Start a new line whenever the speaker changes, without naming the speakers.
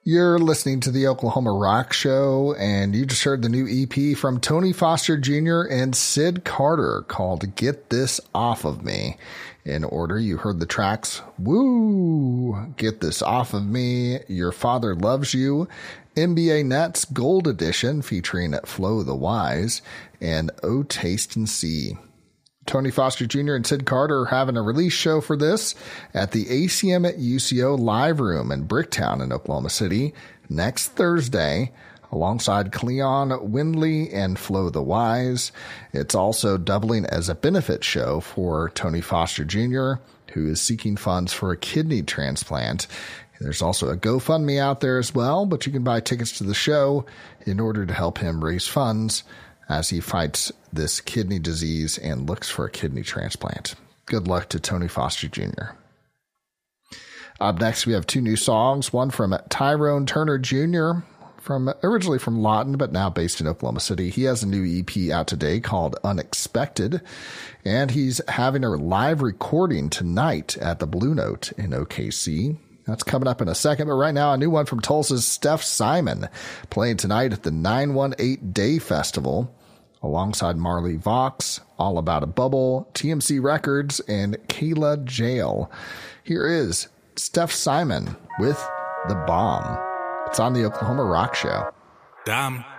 You're listening to the Oklahoma Rock Show, and you just heard the new EP from Tony Foster Jr. and Sid Carter called Get This Off of Me. In order, you heard the tracks Woo, Get This Off of Me, Your Father Loves You, NBA Nets Gold Edition featuring Flo the Wise, and Oh Taste and See. Tony Foster Jr. and Sid Carter are having a release show for this at the ACM at UCO Live Room in Bricktown in Oklahoma City next Thursday, alongside Cleon Windley and Flo the Wise. It's also doubling as a benefit show for Tony Foster Jr., who is seeking funds for a kidney transplant. There's also a GoFundMe out there as well, but you can buy tickets to the show in order to help him raise funds as he fights this kidney disease and looks for a kidney transplant. Good luck to Tony Foster Jr. Up next, we have two new songs, one from Tyrone Turner Jr., originally from Lawton, but now based in Oklahoma City. He has a new EP out today called Unexpected, and he's having a live recording tonight at the Blue Note in OKC. That's coming up in a second, but right now a new one from Tulsa's Steph Simon, playing tonight at the 918 Day Festival alongside Marley Vox, All About a Bubble, TMC Records, and Kayla Jail. Here is Steph Simon with The Bomb. It's on the Oklahoma Rock Show.
Damn.